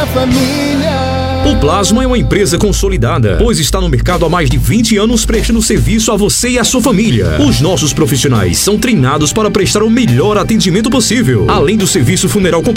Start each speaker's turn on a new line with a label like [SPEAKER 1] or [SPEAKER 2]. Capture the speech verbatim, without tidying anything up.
[SPEAKER 1] Família.
[SPEAKER 2] O Plasma é uma empresa consolidada, pois está no mercado há mais de vinte anos prestando serviço a você e a sua família. Os nossos profissionais são treinados para prestar o melhor atendimento possível, além do serviço funeral completo.